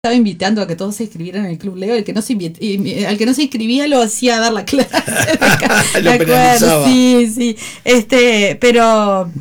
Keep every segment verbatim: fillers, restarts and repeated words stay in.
estaba invitando a que todos se inscribieran en el Club Leo, el que no se invit- y, al que no se inscribía lo hacía dar la clase. Lo penalizaba. Sí, sí. Este, pero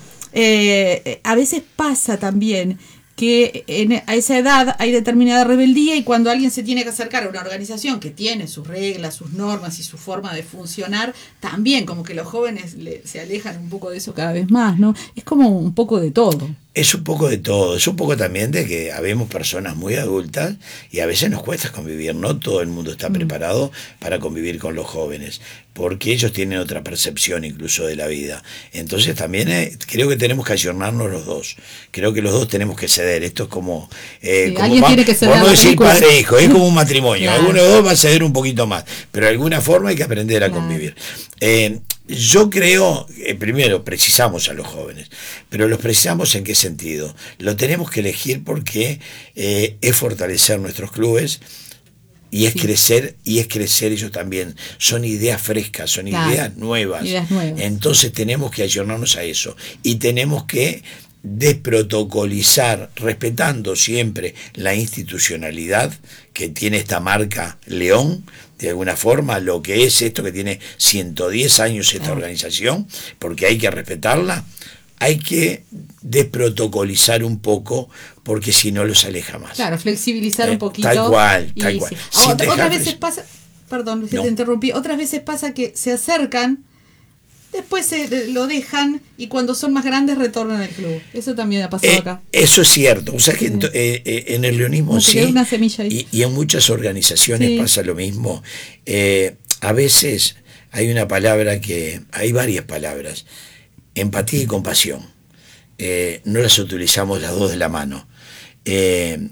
eh, a veces pasa también que en, a esa edad hay determinada rebeldía, y cuando alguien se tiene que acercar a una organización que tiene sus reglas, sus normas y su forma de funcionar, también como que los jóvenes le, se alejan un poco de eso cada vez más, ¿no? Es como un poco de todo. Es un poco de todo, es un poco también de que habemos personas muy adultas y a veces nos cuesta convivir, no todo el mundo está preparado para convivir con los jóvenes, porque ellos tienen otra percepción incluso de la vida. Entonces también eh, creo que tenemos que ayornarnos los dos, creo que los dos tenemos que ceder, esto es como, eh, Sí, como alguien pa- tiene que ceder por no la decir película. padre e hijo, es como un matrimonio, Claro. alguno de los dos va a ceder un poquito más, pero de alguna forma hay que aprender a Claro. convivir. Eh, Yo creo, eh, primero, precisamos a los jóvenes, pero los precisamos ¿en qué sentido? Lo tenemos que elegir porque eh, es fortalecer nuestros clubes y es Sí. crecer, y es crecer ellos también. Son ideas frescas, son Claro. ideas nuevas. Ideas nuevas. Entonces tenemos que ayornarnos a eso y tenemos que desprotocolizar, respetando siempre la institucionalidad que tiene esta marca León, de alguna forma, lo que es esto que tiene ciento diez años esta Claro. organización, porque hay que respetarla, hay que desprotocolizar un poco, porque si no los aleja más. Claro, flexibilizar Eh, un poquito. tal cual, y tal sí. cual. Ah, Sin otra- dejar otras flex- veces pasa, perdón, Luis, No. te interrumpí, otras veces pasa que se acercan, después se de- lo dejan, y cuando son más grandes retornan al club. Eso también ha pasado Eh, acá. eso es cierto, o sea que en, to- eh, eh, en el leonismo Como que sí, queda una semilla ahí. y, y en muchas organizaciones Sí. pasa lo mismo. Eh, a veces hay una palabra que, hay varias palabras, empatía y compasión. Eh, no las utilizamos las dos de la mano, eh,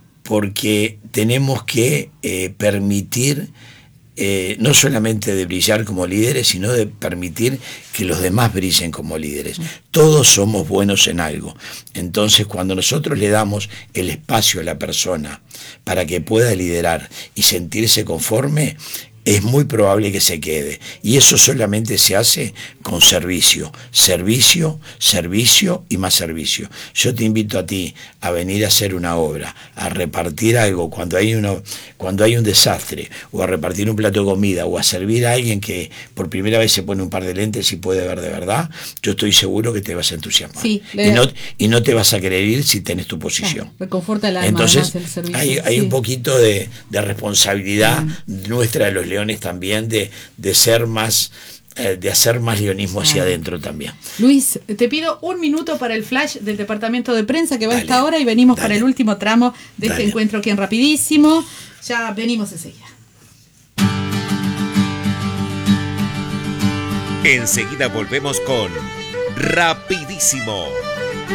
porque tenemos que eh, permitir eh, no solamente de brillar como líderes, sino de permitir que los demás brillen como líderes. Todos somos buenos en algo. Entonces, cuando nosotros le damos el espacio a la persona para que pueda liderar y sentirse conforme, es muy probable que se quede. Y eso solamente se hace con servicio. Servicio, servicio y más servicio. Yo te invito a ti a venir a hacer una obra, a repartir algo cuando hay, uno, cuando hay un desastre, o a repartir un plato de comida, o a servir a alguien que por primera vez se pone un par de lentes y puede ver de verdad. Yo estoy seguro que te vas a entusiasmar. Sí, y, le- no, y no te vas a querer ir si tenés tu posición. Claro, reconforta el alma. Entonces además, el servicio. hay, hay Sí. un poquito de, de responsabilidad nuestra de los leones también, de, de ser más, eh, de hacer más leonismo hacia Ah. adentro también. Luis, te pido un minuto para el flash del departamento de prensa que va a Dale, esta hora, y venimos dale. para el último tramo de este Dale. encuentro aquí en Rapidísimo. Ya venimos enseguida. Enseguida volvemos con Rapidísimo.